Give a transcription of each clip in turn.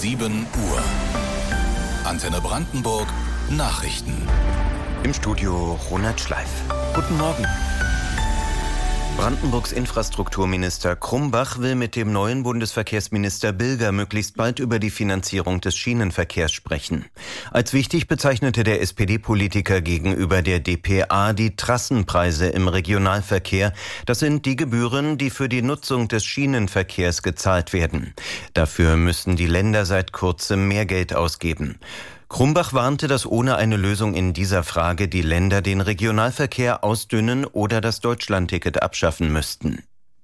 7 Uhr. Antenne Brandenburg Nachrichten. Im Studio Ronald Schleif. Guten Morgen. Brandenburgs Infrastrukturminister Krumbach will mit dem neuen Bundesverkehrsminister Bilger möglichst bald über die Finanzierung des Schienenverkehrs sprechen. Als wichtig bezeichnete der SPD-Politiker gegenüber der dpa die Trassenpreise im Regionalverkehr. Das sind die Gebühren, die für die Nutzung des Schienenverkehrs gezahlt werden. Dafür müssen die Länder seit kurzem mehr Geld ausgeben. Krumbach warnte, dass ohne eine Lösung in dieser Frage die Länder den Regionalverkehr ausdünnen oder das Deutschlandticket abschaffen müssten.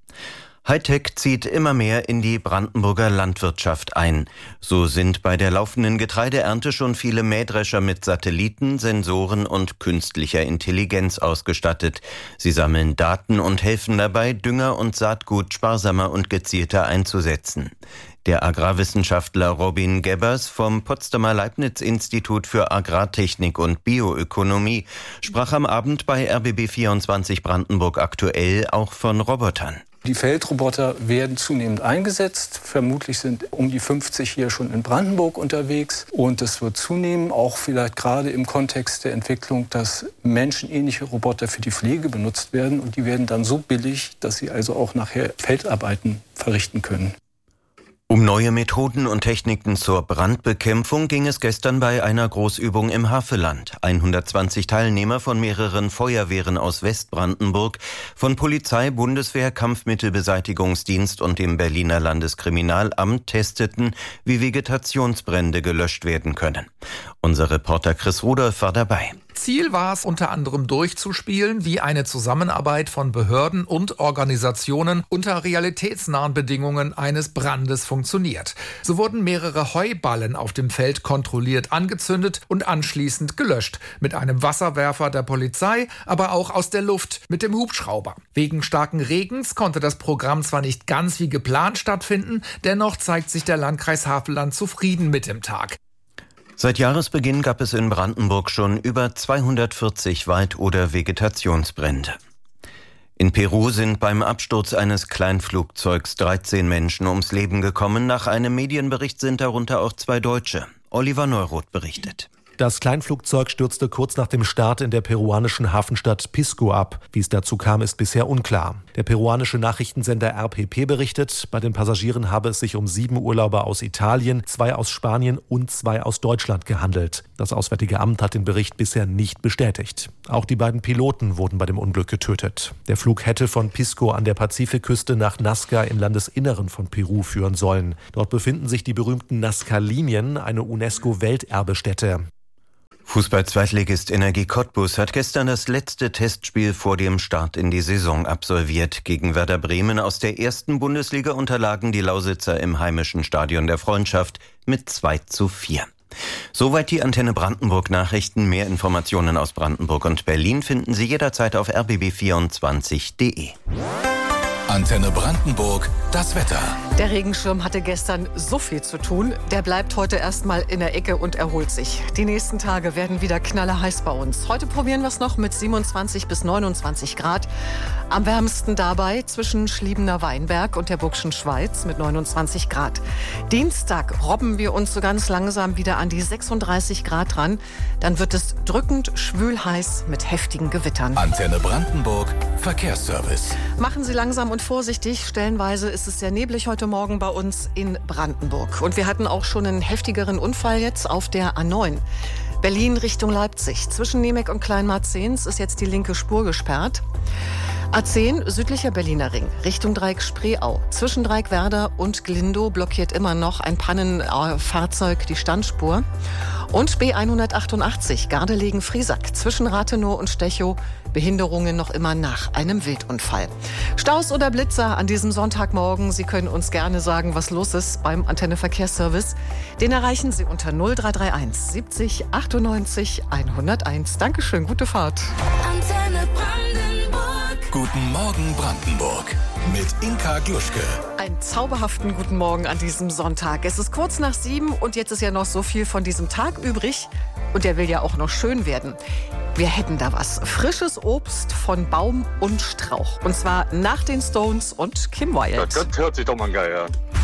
Hightech zieht immer mehr in die Brandenburger Landwirtschaft ein. So sind bei der laufenden Getreideernte schon viele Mähdrescher mit Satelliten, Sensoren und künstlicher Intelligenz ausgestattet. Sie sammeln Daten und helfen dabei, Dünger und Saatgut sparsamer und gezielter einzusetzen. Der Agrarwissenschaftler Robin Gebbers vom Potsdamer Leibniz-Institut für Agrartechnik und Bioökonomie sprach am Abend bei RBB24 Brandenburg aktuell auch von Robotern. Die Feldroboter werden zunehmend eingesetzt. Vermutlich sind um die 50 hier schon in Brandenburg unterwegs. Und es wird zunehmen, auch vielleicht gerade im Kontext der Entwicklung, dass menschenähnliche Roboter für die Pflege benutzt werden. Und die werden dann so billig, dass sie also auch nachher Feldarbeiten verrichten können. Um neue Methoden und Techniken zur Brandbekämpfung ging es gestern bei einer Großübung im Havelland. 120 Teilnehmer von mehreren Feuerwehren aus Westbrandenburg, von Polizei, Bundeswehr, Kampfmittelbeseitigungsdienst und dem Berliner Landeskriminalamt testeten, wie Vegetationsbrände gelöscht werden können. Unser Reporter Chris Rudolph war dabei. Ziel war es unter anderem durchzuspielen, wie eine Zusammenarbeit von Behörden und Organisationen unter realitätsnahen Bedingungen eines Brandes funktioniert. So wurden mehrere Heuballen auf dem Feld kontrolliert angezündet und anschließend gelöscht. Mit einem Wasserwerfer der Polizei, aber auch aus der Luft mit dem Hubschrauber. Wegen starken Regens konnte das Programm zwar nicht ganz wie geplant stattfinden, dennoch zeigt sich der Landkreis Havelland zufrieden mit dem Tag. Seit Jahresbeginn gab es in Brandenburg schon über 240 Wald- oder Vegetationsbrände. In Peru sind beim Absturz eines Kleinflugzeugs 13 Menschen ums Leben gekommen. Nach einem Medienbericht sind darunter auch 2 Deutsche. Oliver Neuroth berichtet. Das Kleinflugzeug stürzte kurz nach dem Start in der peruanischen Hafenstadt Pisco ab. Wie es dazu kam, ist bisher unklar. Der peruanische Nachrichtensender RPP berichtet, bei den Passagieren habe es sich um 7 Urlauber aus Italien, 2 aus Spanien und 2 aus Deutschland gehandelt. Das Auswärtige Amt hat den Bericht bisher nicht bestätigt. Auch die beiden Piloten wurden bei dem Unglück getötet. Der Flug hätte von Pisco an der Pazifikküste nach Nazca im Landesinneren von Peru führen sollen. Dort befinden sich die berühmten Nazca-Linien, eine UNESCO-Welterbestätte. Fußball-Zweitligist Energie Cottbus hat gestern das letzte Testspiel vor dem Start in die Saison absolviert. Gegen Werder Bremen aus der ersten Bundesliga unterlagen die Lausitzer im heimischen Stadion der Freundschaft mit 2:4. Soweit die Antenne Brandenburg Nachrichten. Mehr Informationen aus Brandenburg und Berlin finden Sie jederzeit auf rbb24.de. Antenne Brandenburg, das Wetter. Der Regenschirm hatte gestern so viel zu tun. Der bleibt heute erstmal in der Ecke und erholt sich. Die nächsten Tage werden wieder knallerheiß bei uns. Heute probieren wir es noch mit 27 bis 29 Grad. Am wärmsten dabei zwischen Schliebener Weinberg und der Burgschen Schweiz mit 29 Grad. Dienstag robben wir uns so ganz langsam wieder an die 36 Grad ran. Dann wird es drückend schwül-heiß mit heftigen Gewittern. Antenne Brandenburg, Verkehrsservice. Machen Sie langsam und vorsichtig. Stellenweise ist es sehr neblig heute Morgen bei uns in Brandenburg. Und wir hatten auch schon einen heftigeren Unfall jetzt auf der A9. Berlin Richtung Leipzig. Zwischen Nemec und Kleinmarzens ist jetzt die linke Spur gesperrt. A10 südlicher Berliner Ring Richtung Dreieck Spreeau. Zwischen Dreieckwerder und Glindow blockiert immer noch ein Pannenfahrzeug die Standspur. Und B188 Gardelegen-Friesack zwischen Rathenow und Stechow. Behinderungen noch immer nach einem Wildunfall. Staus oder Blitzer an diesem Sonntagmorgen? Sie können uns gerne sagen, was los ist beim Antenne Verkehrsservice. Den erreichen Sie unter 0331 70 98 101. Dankeschön, gute Fahrt. Antenne Brandenburg. Guten Morgen Brandenburg mit Inka Gluschke. Einen zauberhaften guten Morgen an diesem Sonntag. Es ist kurz nach 7 und jetzt ist ja noch so viel von diesem Tag übrig. Und der will ja auch noch schön werden. Wir hätten da was. Frisches Obst von Baum und Strauch. Und zwar nach den Stones und Kim Wilde. Das hört sich doch mal geil an.